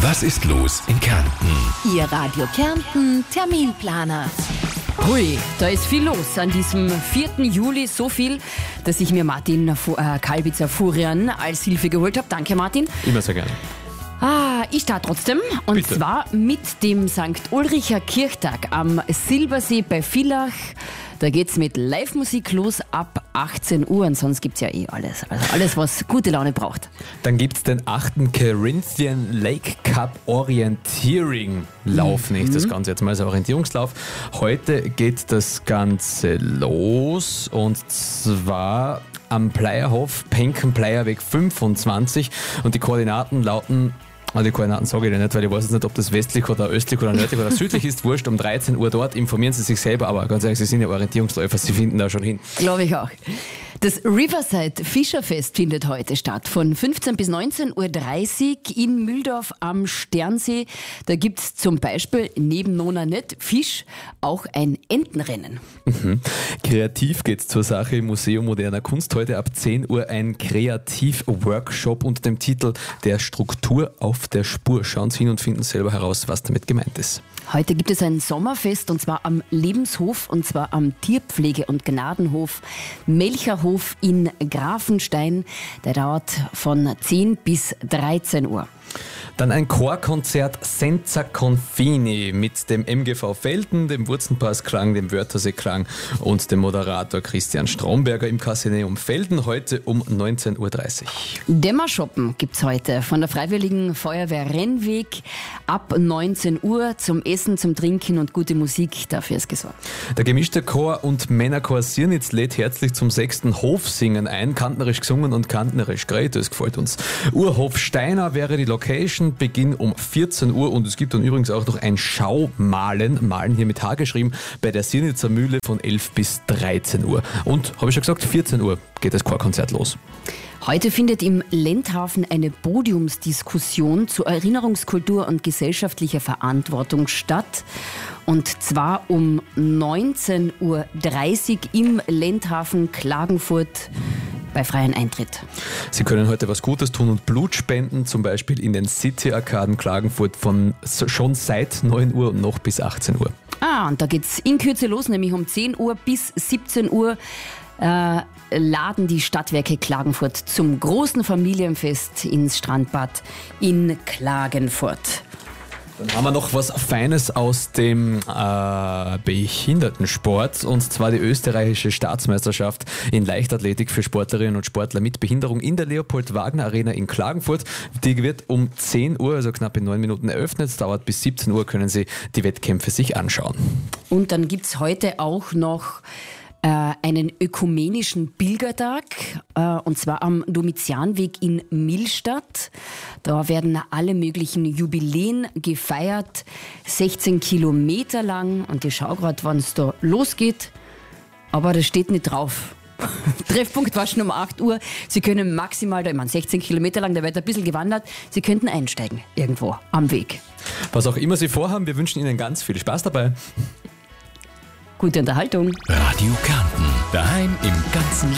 Was ist los in Kärnten? Ihr Radio Kärnten Terminplaner. Hui, da ist viel los an diesem 4. Juli. So viel, dass ich mir Martin Kalbitzer-Furian als Hilfe geholt habe. Danke, Martin. Immer sehr gerne. Ich starte trotzdem. Und Bitte. zwar mit dem St. Ulricher Kirchtag am Silbersee bei Villach. Da geht's mit Live-Musik los ab 18 Uhr. Und sonst gibt's ja alles. Also alles, was gute Laune braucht. Dann gibt es den 8. Carinthian Lake Cup Orienteering Lauf, nicht das Ganze jetzt mal als Orientierungslauf. Heute geht das Ganze los und zwar am Pleierhof, Penken-Pleierweg 25 und die Koordinaten lauten, die Koordinaten sage ich dir nicht, weil ich weiß jetzt nicht, ob das westlich oder östlich oder nördlich oder südlich ist, wurscht, um 13 Uhr dort, informieren Sie sich selber, aber ganz ehrlich, Sie sind ja Orientierungsläufer, Sie finden da schon hin. Glaube ich auch. Das Riverside Fischerfest findet heute statt, von 15 bis 19.30 Uhr in Mühldorf am Sternsee. Da gibt es zum Beispiel neben Nona Nett Fisch auch ein Entenrennen. Kreativ geht's zur Sache im Museum Moderner Kunst. Heute ab 10 Uhr ein Kreativ-Workshop unter dem Titel Der Struktur auf der Spur. Schauen Sie hin und finden selber heraus, was damit gemeint ist. Heute gibt es ein Sommerfest und zwar am Lebenshof und zwar am Tierpflege- und Gnadenhof Melcherhof in Grafenstein. Der dauert von 10 bis 13 Uhr. Dann ein Chorkonzert Senza Confini mit dem MGV Velden, dem Wurzenpassklang, dem Wörthersee-Klang und dem Moderator Christian Stromberger im Casineum Velden heute um 19.30 Uhr. Dämmershoppen gibt's heute von der Freiwilligen Feuerwehr Rennweg ab 19 Uhr zum Essen, zum Trinken und gute Musik. Dafür ist gesorgt. Der gemischte Chor und Männerchor Sirnitz lädt herzlich zum 6. Hofsingen ein. Kantnerisch gesungen und kantnerisch geredet, das gefällt uns. Urhof Steiner wäre die Location, Beginn um 14 Uhr und es gibt dann übrigens auch noch ein Schaumalen, Malen hier mit H geschrieben, bei der Sirnitzer Mühle von 11 bis 13 Uhr. Und, habe ich schon gesagt, 14 Uhr geht das Chorkonzert los. Heute findet im Lendhafen eine Podiumsdiskussion zu Erinnerungskultur und gesellschaftlicher Verantwortung statt. Und zwar um 19.30 Uhr im Lendhafen Klagenfurt bei freiem Eintritt. Sie können heute was Gutes tun und Blut spenden, zum Beispiel in den City-Arkaden Klagenfurt schon seit 9 Uhr und noch bis 18 Uhr. Und da geht's in Kürze los, nämlich um 10 Uhr bis 17 Uhr. Laden die Stadtwerke Klagenfurt zum großen Familienfest ins Strandbad in Klagenfurt. Dann haben wir noch was Feines aus dem Behindertensport und zwar die österreichische Staatsmeisterschaft in Leichtathletik für Sportlerinnen und Sportler mit Behinderung in der Leopold-Wagner-Arena in Klagenfurt. Die wird um 10 Uhr, also knapp in 9 Minuten eröffnet, dauert bis 17 Uhr, können Sie die Wettkämpfe sich anschauen. Und dann gibt's heute auch noch einen ökumenischen Pilgertag, und zwar am Domitianweg in Millstatt. Da werden alle möglichen Jubiläen gefeiert, 16 Kilometer lang. Und ich schaue gerade, wann es da losgeht, aber das steht nicht drauf. Treffpunkt war schon um 8 Uhr. Sie können maximal, ich meine 16 Kilometer lang, da wird ein bisschen gewandert, Sie könnten einsteigen irgendwo am Weg. Was auch immer Sie vorhaben, wir wünschen Ihnen ganz viel Spaß dabei. Gute Unterhaltung. Radio Kärnten. Daheim im ganzen Land.